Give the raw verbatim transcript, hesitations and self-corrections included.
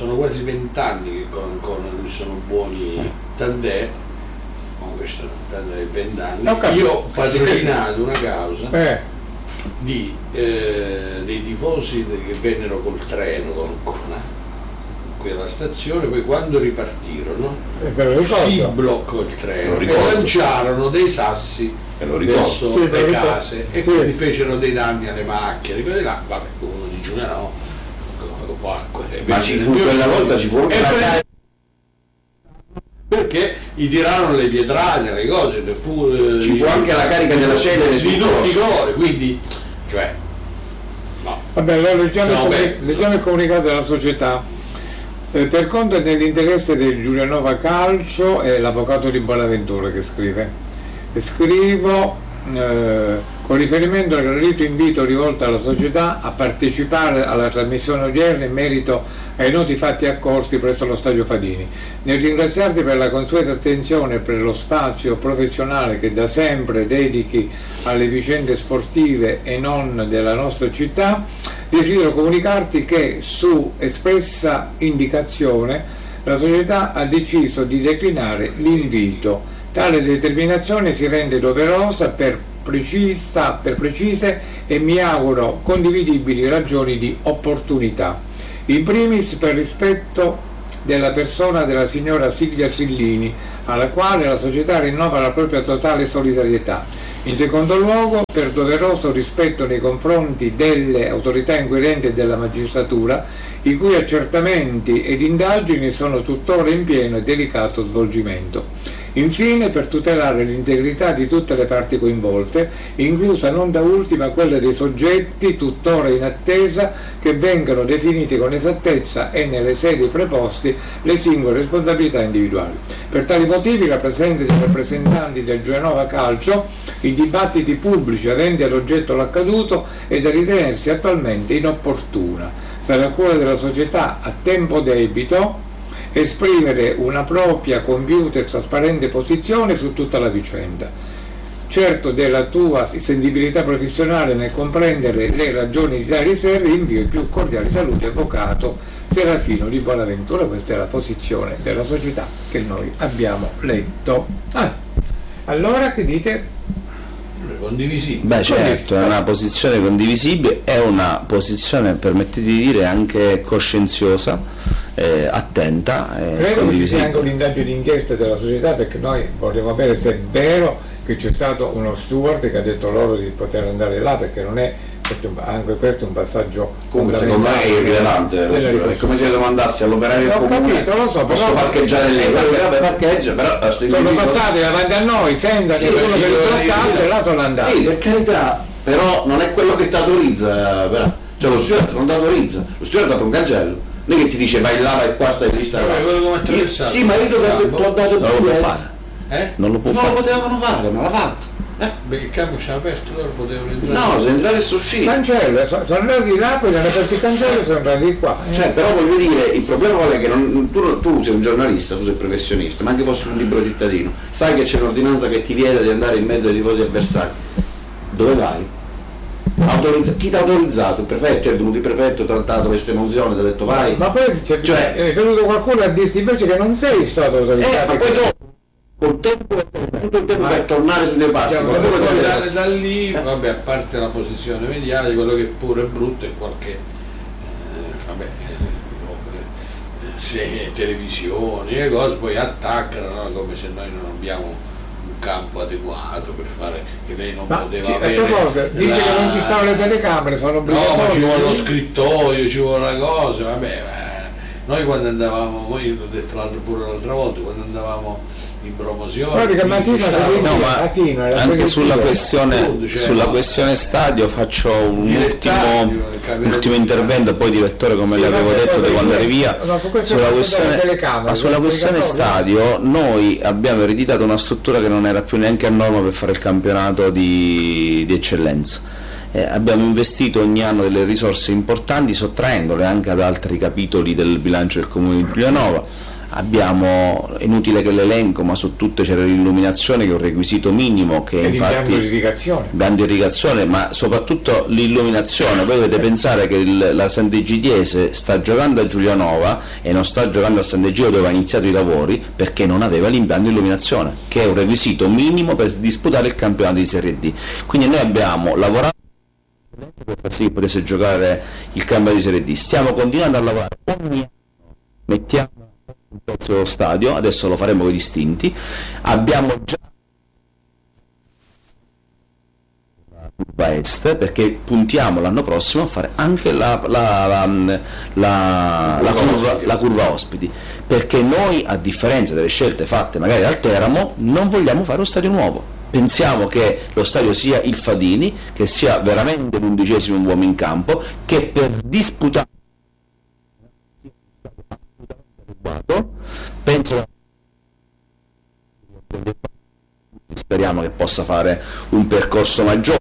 sono quasi vent'anni che ancora non sono buoni, tant'è, con questo vent'anni, io ho patrocinato una causa eh. di eh, dei tifosi che vennero col treno con, con qui alla stazione, poi quando ripartirono eh, si bloccò il treno e lanciarono dei sassi verso sì, le case e sì. quindi fecero dei danni alle macchine, così là, vabbè, uno di giù no, ma ci fu quella volta ci fu anche la pre- perché gli tirarono le pietrate, le cose, fu, ci fu anche la carica della cenere di tutti i colori, quindi cioè no. Vabbè, allora leggiamo, no, il, beh, leggiamo il comunicato della società. Eh, per conto e nell'interesse del Giulianova Calcio è l'avvocato di Bonaventura che scrive e scrivo eh, con riferimento al gradito invito rivolto alla società a partecipare alla trasmissione odierna in merito ai noti fatti accorsi presso lo Stadio Fadini. Nel ringraziarti per la consueta attenzione e per lo spazio professionale che da sempre dedichi alle vicende sportive e non della nostra città, desidero comunicarti che su espressa indicazione la società ha deciso di declinare l'invito. Tale determinazione si rende doverosa per precisa, per precise e mi auguro condividibili ragioni di opportunità. In primis per rispetto della persona della signora Silvia Trillini, alla quale la società rinnova la propria totale solidarietà. In secondo luogo per doveroso rispetto nei confronti delle autorità inquirenti e della magistratura, i cui accertamenti ed indagini sono tuttora in pieno e delicato svolgimento. Infine per tutelare l'integrità di tutte le parti coinvolte, inclusa non da ultima quella dei soggetti tuttora in attesa che vengano definiti con esattezza e nelle sedi preposti le singole responsabilità individuali. Per tali motivi la presenza dei rappresentanti del Giulianova Calcio, i dibattiti pubblici aventi all'oggetto l'accaduto è da ritenersi attualmente inopportuna. Sarà a cura della società a tempo debito esprimere una propria compiuta e trasparente posizione su tutta la vicenda. Certo della tua sensibilità professionale nel comprendere le ragioni di tali riserve, invio i più cordiali saluti, avvocato Serafino di Bonaventura. Questa è la posizione della società che noi abbiamo letto. Ah, allora che dite? Condivisibile. Beh, certo, è una posizione condivisibile, è una posizione, permettete di dire, anche coscienziosa, eh, attenta. Eh, Credo che ci sia anche un'indagine d'inchiesta della società, perché noi vogliamo sapere se è vero che c'è stato uno steward che ha detto loro di poter andare là, perché non è anche questo è un passaggio comunque secondo me è irrilevante, è come se io domandassi all'operaio del comune, capito, lo so, posso però parcheggiare lì, vabbè parcheggia, però sono passati davanti a noi senza sì, che uno sì, che li bloccasse e là sono andati. Sì, per carità, però non è quello che ti autorizza, però. Cioè lo steward non ti autorizza, lo steward ha dato un cancello, non è che ti dice vai là, vai qua, stai lì, stai là. Sì, ma io ti ho dato non lo può fare, eh? non lo può non fare, lo potevano fare, ma l'ha fatto. Eh? Perché il campo c'era aperto, loro potevano entrare. No, se entrare e uscire. Cancello, sono andati là, poi hanno aperto il cancello e sono andati qua. Cioè, però voglio dire, il problema è che non, tu, tu sei un giornalista, tu sei professionista, ma anche fossi un libero cittadino, sai che c'è un'ordinanza che ti vieta di andare in mezzo ai tifosi avversari. Dove vai? Autorizza- chi ti ha autorizzato? Il prefetto, è venuto il prefetto, ha trattato questa emozione, ti ha detto vai. Ma poi c'è, cioè, è venuto qualcuno a dirti invece che non sei stato autorizzato. Eh, ma poi dopo col tempo, tutto il tempo per tornare sui tuoi passi, ma da, da lì, eh. vabbè, a parte la posizione mediatica, quello che pure è brutto è qualche eh, vabbè, eh, se, televisioni e cose poi attaccano, no? Come se noi non abbiamo un campo adeguato per fare, che lei non ma poteva ci, avere cosa, dice la... che non ci stanno le telecamere, sono no, ma ci vuole lo scrittoio, ci vuole una cosa, vabbè, eh, noi quando andavamo, io l'ho detto l'altro pure l'altra volta, quando andavamo in promozione, che mattina no, ma mattina, anche sulla questione, cioè, sulla no, questione stadio faccio un ultimo, un ultimo intervento, poi direttore come sì, l'avevo detto devo andare via. No, sulla questione, ma sulla questione stadio noi abbiamo ereditato una struttura che non era più neanche a norma per fare il campionato di, di eccellenza. Eh, abbiamo investito ogni anno delle risorse importanti sottraendole anche ad altri capitoli del bilancio del comune di Giulianova. abbiamo, è inutile che l'elenco, ma su tutte c'era l'illuminazione, che è un requisito minimo, che e infatti l'impianto di irrigazione. impianto di irrigazione, ma soprattutto l'illuminazione. Voi dovete pensare che il, la Sant'Egidiese sta giocando a Giulianova e non sta giocando a Sant'Egidio dove ha iniziato i lavori, perché non aveva l'impianto di illuminazione, che è un requisito minimo per disputare il campionato di Serie D. Quindi noi abbiamo lavorato per far sì che potesse giocare il campionato di Serie D. Stiamo continuando a lavorare ogni anno, mettiamo un pezzo dello stadio, adesso lo faremo con i distinti. Abbiamo già la curva est, perché puntiamo l'anno prossimo a fare anche la, la, la, la, la, curva, la curva ospiti, perché noi, a differenza delle scelte fatte magari al Teramo, non vogliamo fare lo stadio nuovo. Pensiamo che lo stadio sia il Fadini, che sia veramente l'undicesimo uomo in campo, che per disputare penso speriamo che possa fare un percorso maggiore,